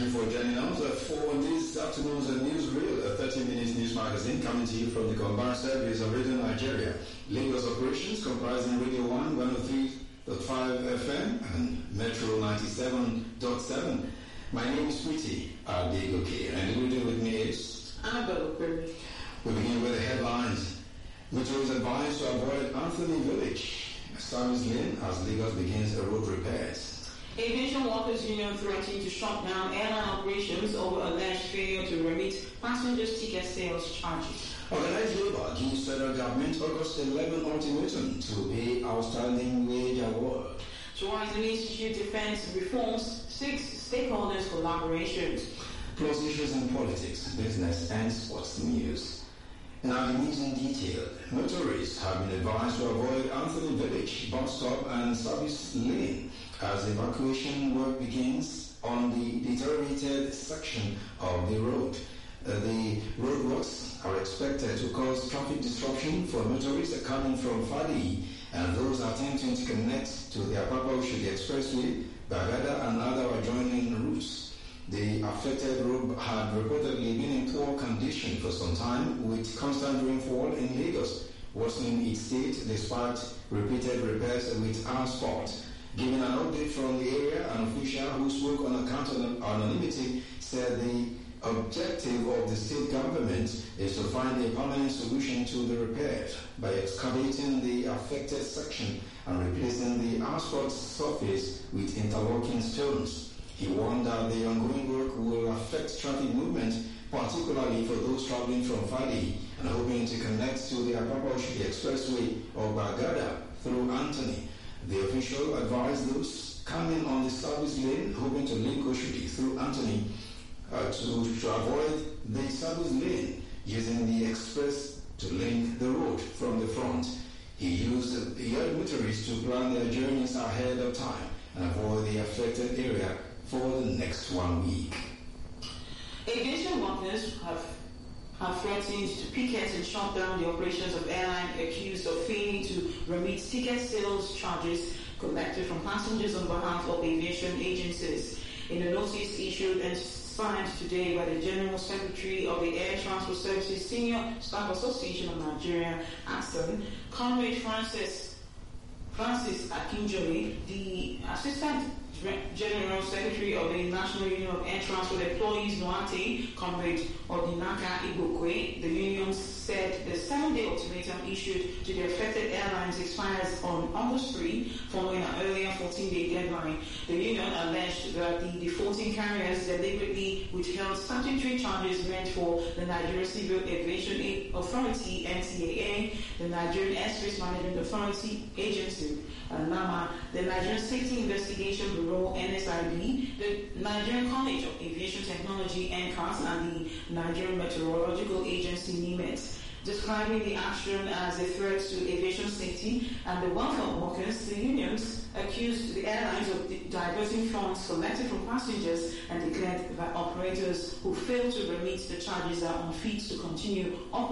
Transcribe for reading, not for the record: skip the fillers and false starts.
you for joining us for this afternoon's newsreel, a 30-minute news magazine coming to you from the combined service of Radio Nigeria. Lagos operations comprising Radio 1, 103.5 FM and Metro 97.7. My name is Pretty Adegoke, and the reading with me is Annabelle Okpere. We begin with the headlines. Motorists advised to avoid Anthony Village, Service Lane, as Lagos begins road repairs. Aviation Workers Union threatening to shut down airline operations over alleged failure to remit passengers' ticket sales charges. Organized Labour gives federal government August 11 ultimatum to pay outstanding wage award. Tourism Institute defends reforms, 6 stakeholders collaborations. Plus issues in politics, business and sports news. Now the news in detail. Motorists have been advised to avoid Anthony Village, bus stop and service lane as evacuation work begins on the deteriorated section of the road. The roadworks are expected to cause traffic disruption for motorists coming from Fadi and those attempting to connect to the Apapa Oshodi Expressway, Bagada and other adjoining routes. The affected road had reportedly been in poor condition for some time, with constant rainfall in Lagos worsening its state despite repeated repairs with asphalt. Giving an update from the area, an official who spoke on account of anonymity said the objective of the state government is to find a permanent solution to the repairs by excavating the affected section and replacing the asphalt surface with interlocking stones. He warned that the ongoing work will affect traffic movement, particularly for those traveling from Fadi and hoping to connect to the Apapa Oshodi Expressway or Bagada through Anthony. The official advised those coming on the service lane hoping to link Oshodi through Anthony to avoid the service lane using the express to link the road from the front. He urged motorists to plan their journeys ahead of time and avoid the affected area for the next 1 week. Aviation workers have threatened to picket and shut down the operations of airline accused of failing to remit ticket sales charges collected from passengers on behalf of aviation agencies. In a notice issued and signed today by the General Secretary of the Air Transport Services Senior Staff Association of Nigeria, ASTAN, Comrade Francis Akinjoli, the Assistant General Secretary of the National Union of Air Transport Employees, NOATE, Comrade Odinaka Igokwe, the union said the 7-day ultimatum issued to the affected airlines expires on August 3, following an earlier 14-day deadline. The union alleged that the defaulting carriers deliberately withheld statutory charges meant for the Nigerian Civil Aviation Authority, NCAA, the Nigerian Airspace Management Authority Agency, NAMA, the Nigerian Safety Investigation Bureau, NSIB, the Nigerian College of Aviation Technology, NCAS, and the Nigerian Meteorological Agency, NIMET, describing the action as a threat to aviation safety and the welfare of workers. The unions accused the airlines of diverting funds collected from passengers and declared that operators who fail to remit the charges are unfit to continue operating.